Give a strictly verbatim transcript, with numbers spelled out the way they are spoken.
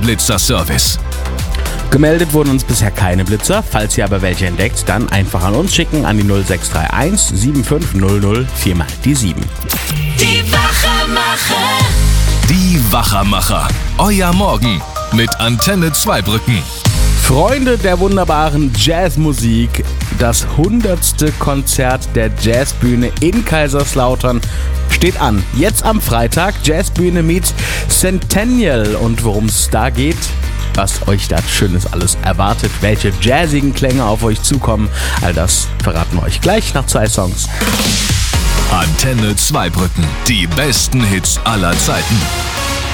Blitzer-Service. Gemeldet wurden uns bisher keine Blitzer. Falls ihr aber welche entdeckt, dann einfach an uns schicken an die null sechs drei eins sieben fünf null null vier mal die sieben. Die Wachermacher. Die Wachermacher. Euer Morgen mit Antenne Zweibrücken. Freunde der wunderbaren Jazzmusik, das hundertste Konzert der Jazzbühne in Kaiserslautern steht an. Jetzt am Freitag, Jazzbühne meets Centennial. Und worum es da geht, was euch da Schönes alles erwartet, welche jazzigen Klänge auf euch zukommen, all das verraten wir euch gleich nach zwei Songs. Antenne Zweibrücken. Die besten Hits aller Zeiten.